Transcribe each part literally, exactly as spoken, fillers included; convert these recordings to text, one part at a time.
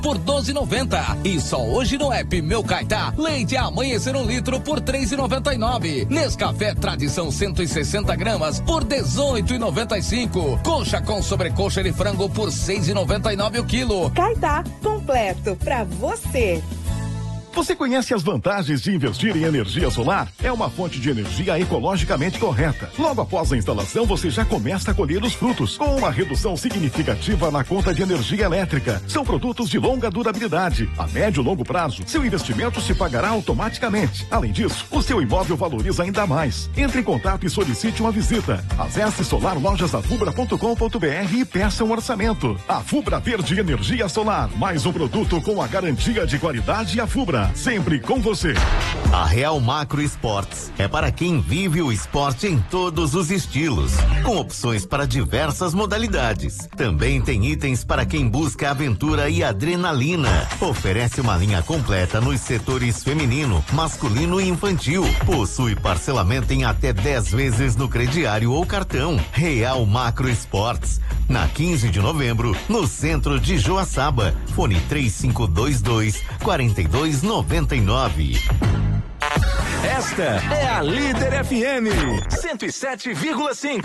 por doze e noventa. E só hoje no app Meu Caetá, leite Amanhecer um litro por três e noventa e nove. Nescafé Tradição cento e sessenta gramas por dezoito e noventa e cinco. Coxa com sobrecoxa de frango por seis e noventa e nove o quilo. Caetá, completo pra você. Você conhece as vantagens de investir em energia solar? É uma fonte de energia ecologicamente correta. Logo após a instalação, você já começa a colher os frutos, com uma redução significativa na conta de energia elétrica. São produtos de longa durabilidade. A médio e longo prazo, seu investimento se pagará automaticamente. Além disso, o seu imóvel valoriza ainda mais. Entre em contato e solicite uma visita. Acesse solar lojas afubra ponto com ponto br e peça um orçamento. A Fubra Verde Energia Solar, mais um produto com a garantia de qualidade Afubra. Sempre com você. A Real Macro Esportes é para quem vive o esporte em todos os estilos, com opções para diversas modalidades. Também tem itens para quem busca aventura e adrenalina. Oferece uma linha completa nos setores feminino, masculino e infantil. Possui parcelamento em até dez vezes no crediário ou cartão. Real Macro Esportes, na quinze de novembro, no centro de Joaçaba. Fone três cinco dois dois, quatro dois noventa e nove. Esta é a Líder F M cento e sete vírgula cinco.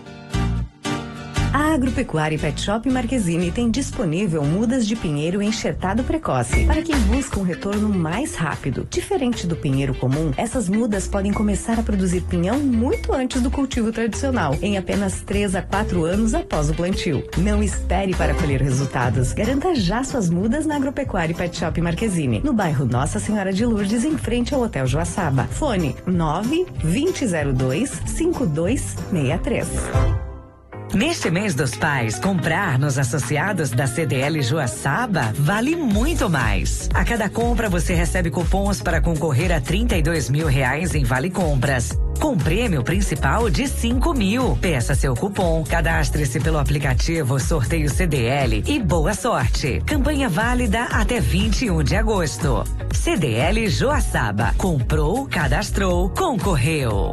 A Agropecuária e Pet Shop Marquezine tem disponível mudas de pinheiro enxertado precoce para quem busca um retorno mais rápido. Diferente do pinheiro comum, essas mudas podem começar a produzir pinhão muito antes do cultivo tradicional, em apenas três a quatro anos após o plantio. Não espere para colher resultados. Garanta já suas mudas na Agropecuária e Pet Shop Marquezine, no bairro Nossa Senhora de Lourdes, em frente ao Hotel Joaçaba. Fone nove vinte zero dois cinco dois seis três. Neste mês dos pais, comprar nos associados da C D L Joaçaba vale muito mais. A cada compra você recebe cupons para concorrer a trinta e dois mil reais em Vale Compras, com prêmio principal de cinco mil. Peça seu cupom, cadastre-se pelo aplicativo Sorteio C D L e boa sorte. Campanha válida até vinte e um de agosto. C D L Joaçaba. Comprou, cadastrou, concorreu.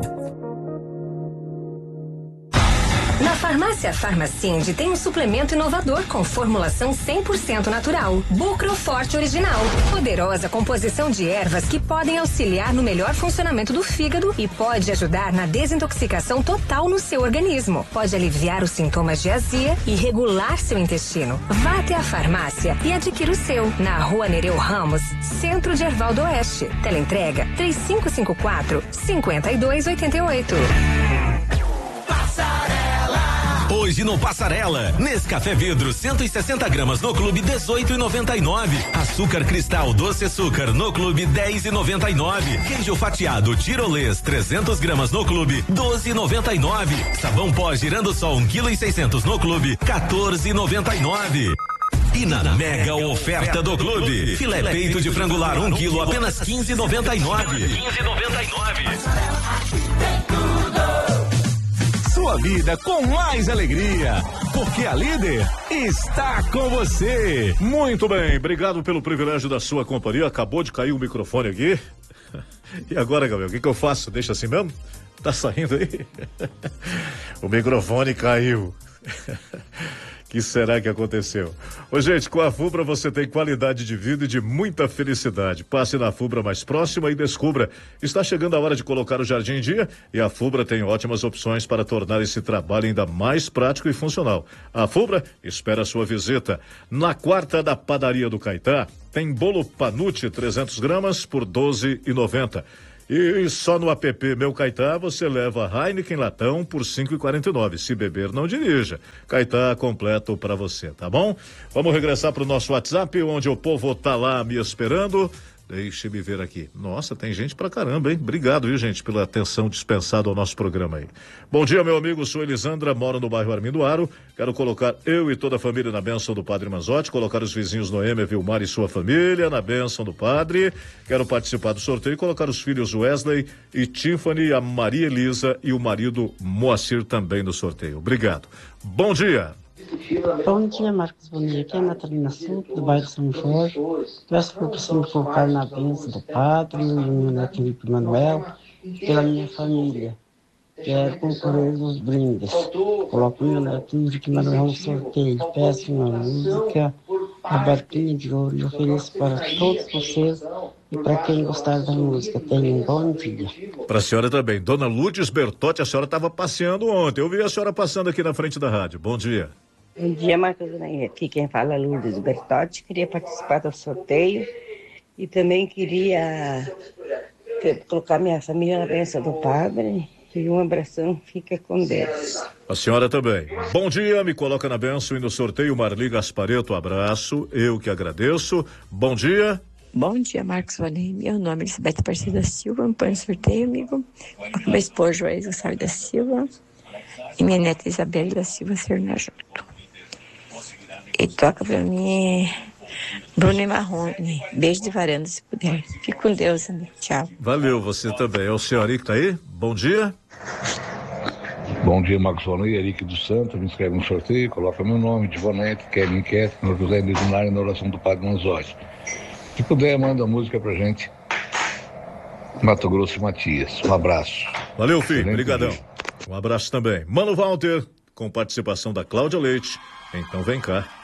Na farmácia Farmacinde tem um suplemento inovador com formulação cem por cento natural. Bucroforte Original. Poderosa composição de ervas que podem auxiliar no melhor funcionamento do fígado e pode ajudar na desintoxicação total no seu organismo. Pode aliviar os sintomas de azia e regular seu intestino. Vá até a farmácia e adquira o seu. Na Rua Nereu Ramos, Centro de Ervaldo Oeste. Teleentrega três cinco cinco quatro, cinco dois oito oito. Hoje no Passarela, Nescafé Vidro cento e sessenta gramas no Clube dezoito e noventa e nove. Açúcar Cristal Doce Açúcar no Clube dez e noventa e nove. Queijo fatiado Tirolês trezentas gramas no Clube doze e noventa e nove. Sabão pó Girando Sol um quilo e seiscentos no Clube quatorze e noventa e nove. E na mega oferta do Clube, filé peito de frangular um quilo apenas quinze e noventa e nove. quinze e noventa e nove. Sua vida com mais alegria, porque a Líder está com você. Muito bem, obrigado pelo privilégio da sua companhia. Acabou de cair o microfone aqui. E agora, Gabriel, o que, que eu faço? Deixa assim mesmo? Tá saindo aí? O microfone caiu. Que será que aconteceu? Ô, gente, com a Fubra você tem qualidade de vida e de muita felicidade. Passe na Fubra mais próxima e descubra. Está chegando a hora de colocar o jardim em dia e a Fubra tem ótimas opções para tornar esse trabalho ainda mais prático e funcional. A Fubra espera a sua visita. Na quarta da Padaria do Caetá, tem bolo Panucci trezentas gramas por doze e noventa. E só no app Meu Caetá você leva Heineken latão por cinco e quarenta e nove. Se beber, não dirija. Caetá completo para você, tá bom? Vamos regressar para o nosso WhatsApp, onde o povo tá lá me esperando. Deixe-me ver aqui. Nossa, tem gente pra caramba, hein? Obrigado, viu, gente, pela atenção dispensada ao nosso programa aí. Bom dia, meu amigo, sou Elisandra, moro no bairro Armindo Aro. Quero colocar eu e toda a família na bênção do Padre Manzotti, colocar os vizinhos Noêmia, Vilmar e sua família na bênção do Padre. Quero participar do sorteio e colocar os filhos Wesley e Tiffany, a Maria Elisa e o marido Moacir também no sorteio. Obrigado. Bom dia. Bom dia, Marcos. Bom dia. Aqui é a Natalina Sul, do bairro São Jorge. Peço para você me colocar na bênção do Padre, e meu neto Felipe Manuel, pela minha família. Quero concorrer nos brindes. Coloco meu neto Felipe Manuel no sorteio. Peço uma música a Barquinha de Ouro. Eu ofereço para todos vocês e para quem gostar da música. Tenham um bom dia. Para a senhora também. Dona Lourdes Bertotti, a senhora estava passeando ontem. Eu vi a senhora passando aqui na frente da rádio. Bom dia. Bom dia, Marcos. Aqui quem fala é Lourdes Bertotti. Queria participar do sorteio e também queria colocar minha família na bênção do Padre. E um abração, fica com Deus. A senhora também. Bom dia, me coloca na bênção e no sorteio Marli Gaspareto, abraço, eu que agradeço. Bom dia. Bom dia, Marcos Valim. Meu nome é Elisabeth Aparecida da Silva, me põe no sorteio, amigo. Meu esposo Joel Gonçalves da Silva e minha neta Isabelle da Silva Serna junto. E toca pra mim Bruno e Marrone. Beijo de varanda, se puder. Fique com Deus, amigo. Tchau. Valeu, você também. É o senhor aí que tá aí? Bom dia. Bom dia, Marcos Valim, Eric dos Santos, me inscreve no sorteio, coloca meu nome, Divonete, Kelly Inquieto, no José Medinário, na oração do Padre Manzotti. Se puder, manda a música pra gente. Mato Grosso e Matias. Um abraço. Valeu, filho. Obrigadão. Um abraço também. Mano Walter, com participação da Cláudia Leite. Então vem cá.